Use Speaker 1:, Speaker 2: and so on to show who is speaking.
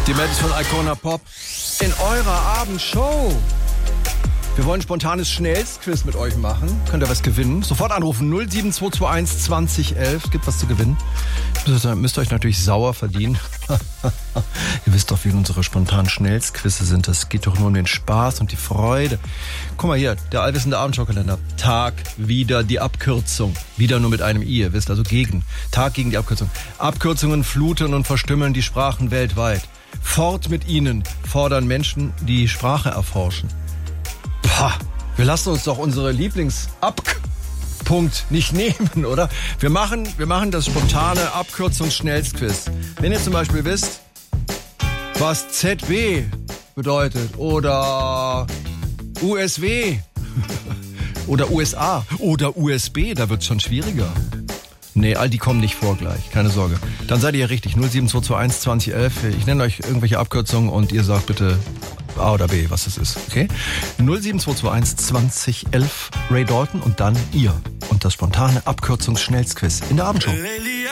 Speaker 1: Die Mädels von Icona Pop in eurer Abendshow. Wir wollen ein spontanes Schnellstquiz mit euch machen. Könnt ihr was gewinnen? Sofort anrufen 07221 2011. Es gibt was zu gewinnen. Müsst ihr euch natürlich sauer verdienen. Ihr wisst doch, wie unsere spontanen Schnellstquizze sind. Das geht doch nur um den Spaß und die Freude. Guck mal hier, der allwissende Abendschaukalender. Tag, wieder die Abkürzung. Wieder nur mit einem I, ihr wisst, also gegen. Tag gegen die Abkürzung. Abkürzungen fluten und verstümmeln die Sprachen weltweit. Fort mit ihnen, fordern Menschen, die Sprache erforschen. Pah, wir lassen uns doch unsere Lieblingspunkt nicht nehmen, oder? Wir machen das spontane Abkürzungsschnellstquiz. Wenn ihr zum Beispiel wisst, was ZB bedeutet oder USW oder USA oder USB, da wird's schon schwieriger. Nee, all die kommen nicht vor gleich, keine Sorge. Dann seid ihr ja richtig, 07221 2011. Ich nenne euch irgendwelche Abkürzungen und ihr sagt bitte A oder B, was es ist, okay? 07221 2011, Ray Dalton und dann ihr. Und das spontane Abkürzungsschnellstquiz in der Abendshow.